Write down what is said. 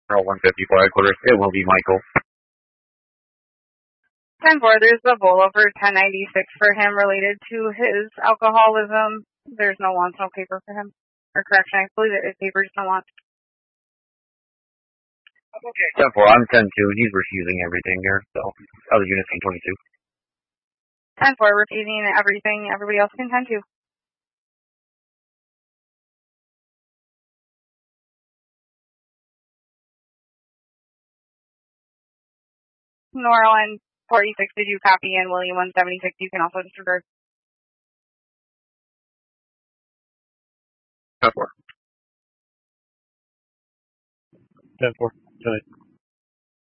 Roll 154 headquarters. It will be Michael. 10-4, there's a bolo for 1096 for him related to his alcoholism. There's no wants, no paper for him. Or correction, I believe it is paper, just no wants. Okay. 10-4, I'm 10-2. He's refusing everything here, so other units can 22. 10-4, refusing everything. Everybody else can 10-2. Nora 146, did you copy? And William 176, you can also disregard. 10-4. 10-4. Tonight.